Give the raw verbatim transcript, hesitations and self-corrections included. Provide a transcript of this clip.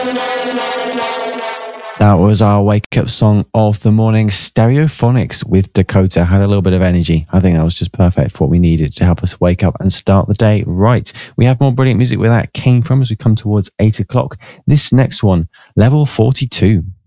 That was our wake-up song of the morning. Stereophonics with Dakota had a little bit of energy. I think that was just perfect for what we needed to help us wake up and start the day right. We have more brilliant music where that came from as we come towards eight o'clock. This next one, Level forty-two.